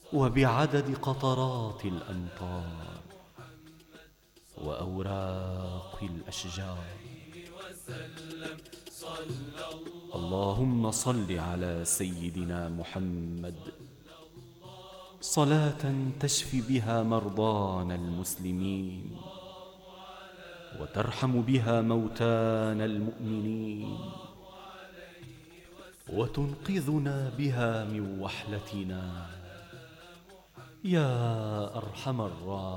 وبعدد قطرات الأمطار وأوراق الأشجار. اللهم صل على سيدنا محمد صلاة تشفي بها مرضانا المسلمين وترحم بها موتانا المؤمنين وتنقذنا بها من وحلتنا يا أرحم الراحمين.